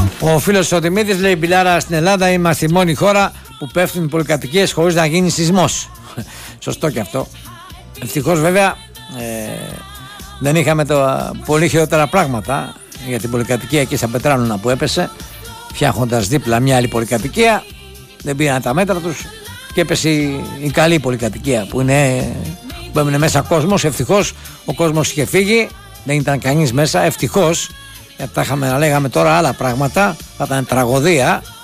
Ο φίλος ο Δημήτρης λέει: Μπιλάρα, στην Ελλάδα είμαστε η μόνη χώρα που πέφτουν οι πολυκατοικίες χωρίς να γίνει σεισμός. Σωστό και αυτό. Ευτυχώς βέβαια δεν είχαμε πολύ χειρότερα πράγματα για την πολυκατοικία εκεί στα Πετράνωνα που έπεσε, φτιάχνοντας δίπλα μια άλλη πολυκατοικία. Δεν πήραν τα μέτρα τους και έπεσε η καλή πολυκατοικία που έμεινε μέσα κόσμος. Ευτυχώς ο κόσμος είχε φύγει, δεν ήταν κανείς μέσα. Ευτυχώς, γιατί τα είχαμε να λέγαμε τώρα άλλα πράγματα, θα ήταν τραγωδία.